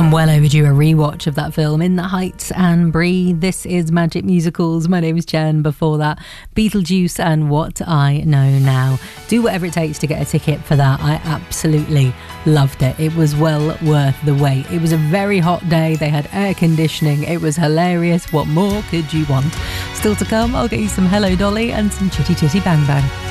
Well overdue a rewatch of that film, In the Heights and Breathe. This is Magic Musicals. My name is Jen. Before that, Beetlejuice and What I Know Now. Do whatever it takes to get a ticket for that. I absolutely loved it. It was well worth the wait. It was a very hot day. They had air conditioning. It was hilarious. What more could you want? Still to come, I'll get you some Hello Dolly and some Chitty Chitty Bang Bang.